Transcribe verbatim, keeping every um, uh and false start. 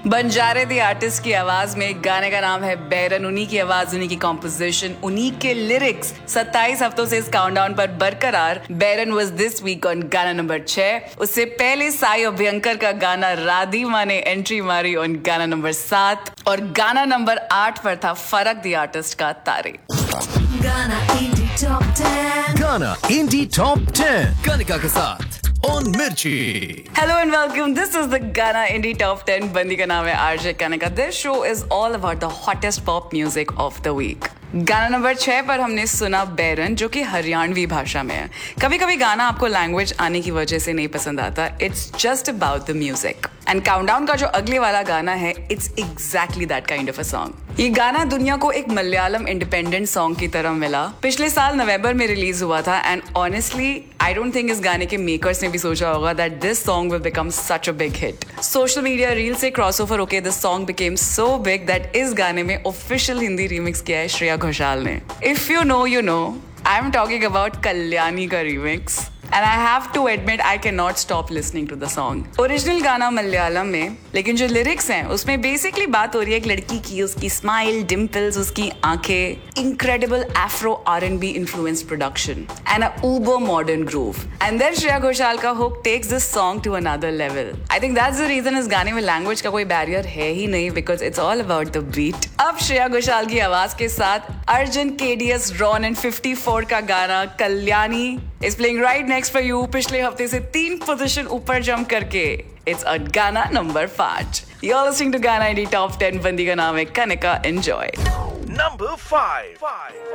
Banjare the artist की आवाज में गाने का नाम है बैरन। उन्हीं की आवाज, उन्हीं की कॉम्पोजिशन, उन्हीं के लिरिक्स सत्ताईस हफ्तों से इस काउंटडाउन पर बरकरार। बैरन वाज दिस वीक ऑन गाना नंबर छह। उससे पहले साई अभ्यंकर का गाना राधिमा ने एंट्री मारी ऑन गाना नंबर सात, और गाना नंबर आठ पर था फरक दी आर्टिस्ट का तारे। गाना इंडी टॉप टेन, गाना इंडी टॉप टेन कनिका के साथ ऑन मिर्ची। Hello and welcome, this is the गाना इंडी टॉप टेन। बंदी का नाम है RJ Kanika. This show is all about the hottest pop music of the week. गाना नंबर छह पर हमने सुना बैरन, जो कि हरियाणवी भाषा में है। कभी कभी गाना आपको लैंग्वेज आने की वजह से नहीं पसंद आता, it's just about the music. And countdown का जो अगले वाला गाना है, it's exactly that kind of a song. ये गाना दुनिया को एक मलयालम इंडिपेंडेंट सॉन्ग की तरह मिला। पिछले साल नवंबर में रिलीज हुआ था, and honestly I don't think इस गाने के मेकर्स ने भी सोचा होगा that this song will become such a big hit. Social media reel से क्रॉसओवर होके this song became so big that इस गाने में ऑफिशियल हिंदी रीमिक्स किया है श्रेया घोषाल ने। If you know you know, I am talking about Kalyani का remix. And I have to admit, I cannot stop listening to the song. Original गाना मलयालम में, लेकिन जो लिरिक्स हैं उसमें बेसिकली बात हो रही है एक लड़की की, उसकी स्माइल, डिम्पल्स, उसकी आंखें, incredible Afro R and B influenced production and a uber modern groove. And then Shreya Ghoshal का hook takes this song to another level. I think that's the reason इस गाने में लैंग्वेज का कोई बैरियर है ही नहीं, because it's all about the beat. अब श्रेया घोषाल की आवाज के साथ अर्जुन, के D S, Ron and fifty four का गाना Kalyani is playing right next for you। पिछले हफ्ते से तीन पोजीशन ऊपर जंप करके it's a गाना नंबर पांच। You're listening to गाना इंडी टॉप टेन। बंदी का नाम है कनिका। Enjoy। Number five.